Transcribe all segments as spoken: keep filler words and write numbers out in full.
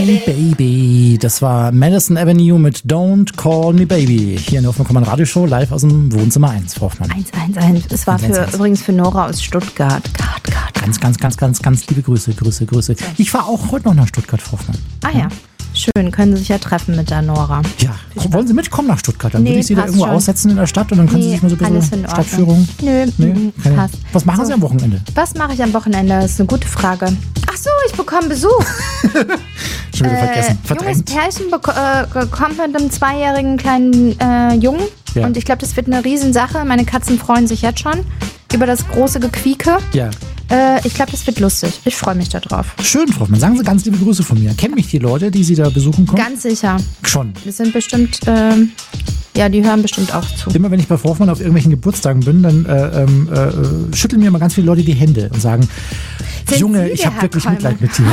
Me Baby. Das war Madison Avenue mit Don't Call Me Baby. Hier in der Hoffmann Radioshow, live aus dem Wohnzimmer eins, Frau Hoffmann. eins eins eins. Es war für, übrigens für Nora aus Stuttgart. Gard, Gard. Ganz, ganz, ganz, ganz, ganz liebe Grüße, Grüße, Grüße. Ich fahre auch heute noch nach Stuttgart, Frau Hoffmann. Ah ja. Schön, können Sie sich ja treffen mit der Nora. Ja, wollen Sie mitkommen nach Stuttgart? Dann nee, würde ich Sie da irgendwo schon aussetzen in der Stadt und dann können nee, Sie sich mal so ein bisschen Stadtführung. Nö, nee, keine. passt. Was machen so. Sie am Wochenende? Was mache ich am Wochenende? Das ist eine gute Frage. Ach so, ich bekomme Besuch. Schon wieder vergessen. Äh, junges Pärchen bek- äh, kommt mit einem zweijährigen kleinen äh, Jungen. Ja. Und ich glaube, das wird eine Riesensache. Meine Katzen freuen sich jetzt schon über das große Gequieke. Ja. Äh, ich glaube, das wird lustig. Ich freue mich darauf. Schön, Frau Hoffmann. Sagen Sie ganz liebe Grüße von mir. Kennen mich die Leute, die Sie da besuchen kommen? Ganz sicher. Schon. Wir sind bestimmt, äh, ja, die hören bestimmt auch zu. Immer wenn ich bei Frau Hoffmann auf irgendwelchen Geburtstagen bin, dann äh, äh, schütteln mir mal ganz viele Leute die Hände und sagen, sind Junge, Sie ich habe wirklich Kolme? Mitleid mit dir.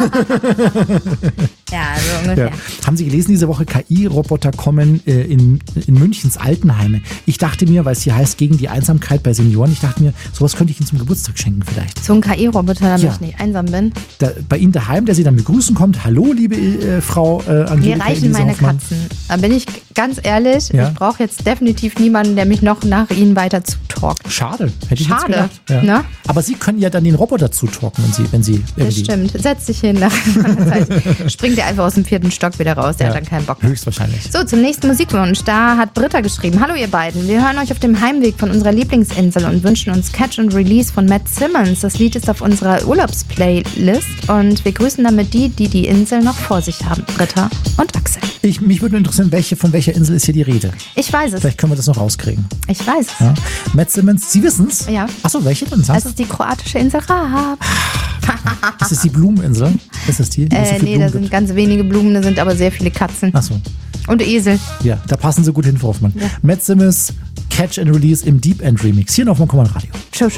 Ja, so ungefähr. Ja. Haben Sie gelesen, diese Woche K I-Roboter kommen äh, in, in Münchens Altenheime. Ich dachte mir, weil es hier heißt, gegen die Einsamkeit bei Senioren, ich dachte mir, sowas könnte ich Ihnen zum Geburtstag schenken vielleicht. So ein K I-Roboter, damit ja. ich nicht einsam bin. Da, bei Ihnen daheim, der Sie dann begrüßen kommt. Hallo, liebe äh, Frau äh, Angelika. Mir reichen meine Hoffmann. Katzen. Da bin ich ganz ehrlich, ja. ich brauche jetzt definitiv niemanden, der mich noch nach Ihnen weiter zutalkt. Schade, hätte ich Schade. jetzt gedacht. Ja. Ne? Aber Sie können ja dann den Roboter zutalken, wenn Sie, wenn Sie irgendwie... Das stimmt. Setz dich hin. Nach einer Zeit springt er einfach aus dem vierten Stock wieder raus. Der ja, hat dann keinen Bock mehr. Höchstwahrscheinlich. So, zum nächsten Musikwunsch. Da hat Britta geschrieben. Hallo ihr beiden. Wir hören euch auf dem Heimweg von unserer Lieblingsinsel und wünschen uns Catch and Release von Matt Simmons. Das Lied ist auf unserer Urlaubsplaylist und wir grüßen damit die, die die Insel noch vor sich haben. Britta und Axel. Ich, mich würde interessieren, welche, von welcher Insel ist hier die Rede? Ich weiß es. Vielleicht können wir das noch rauskriegen. Ich weiß es. Ja. Matt Simmons, Sie wissen es? Ja. Achso, welche denn? Das ist die kroatische Insel Raab. Das ist die Blumeninsel? Ist das die? Äh, so nee, da sind gibt. ganz wenige Blumen, da sind aber sehr viele Katzen. Achso. Und Esel. Ja, da passen sie gut hin, Frau Hoffmann. Ja. Matt Simmons, Catch and Release im Deep End Remix. Hier noch mal Radio. Ciao, ciao.